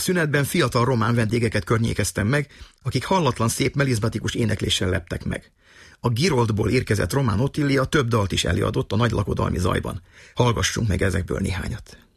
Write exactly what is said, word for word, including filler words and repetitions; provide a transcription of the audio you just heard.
A szünetben fiatal román vendégeket környékeztem meg, akik hallatlan szép melizmatikus énekléssel leptek meg. A Giroldból érkezett román Ottilia több dalt is előadott a nagy lakodalmi zajban. Hallgassunk meg ezekből néhányat.